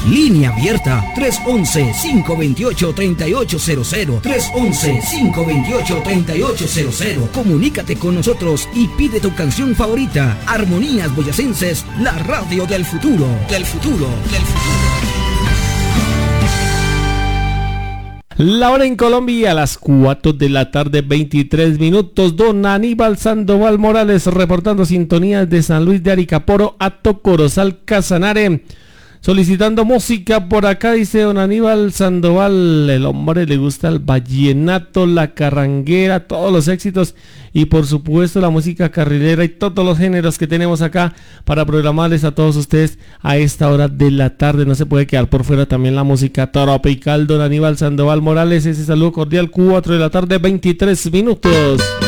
Línea abierta 311-528-3800. 311-528-3800. Comunícate con nosotros y pide tu canción favorita. Armonías Boyacenses, la radio del futuro. Del futuro. Del futuro. La hora en Colombia a las 4 de la tarde, 23 minutos. Don Aníbal Sandoval Morales reportando sintonías de San Luis de Aricaporo, Hato Corozal, Casanare. Solicitando música por acá, dice don Aníbal Sandoval. El hombre le gusta el vallenato, la carranguera, todos los éxitos y por supuesto la música carrilera y todos los géneros que tenemos acá para programarles a todos ustedes a esta hora de la tarde. No se puede quedar por fuera también la música tropical. Don Aníbal Sandoval Morales, ese saludo cordial, 4 de la tarde, 23 minutos.